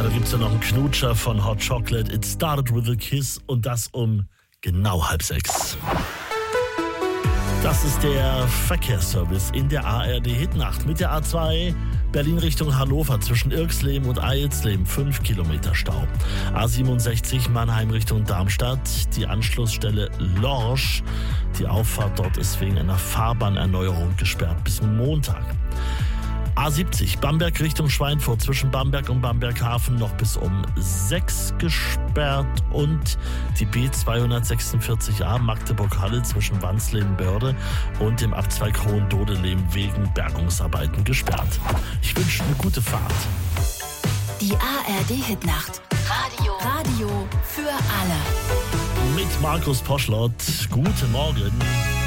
gibt es ja noch einen Knutscher von Hot Chocolate. It started with a kiss und das um genau 5:30. Das ist der Verkehrsservice in der ARD-Hitnacht mit der A2 Berlin Richtung Hannover zwischen Irxleben und Eilsleben 5 Kilometer Stau. A67 Mannheim Richtung Darmstadt, die Anschlussstelle Lorsch. Die Auffahrt dort ist wegen einer Fahrbahnerneuerung gesperrt bis Montag. A70 Bamberg Richtung Schweinfurt zwischen Bamberg und Bamberghafen noch bis um 6 gesperrt und die B246a Magdeburg-Halle zwischen Wansleben-Börde und dem Abzweig Hohendodelem wegen Bergungsarbeiten gesperrt. Ich wünsche eine gute Fahrt. Die ARD-Hitnacht. Radio für alle. Mit Markus Poschlott. Guten Morgen.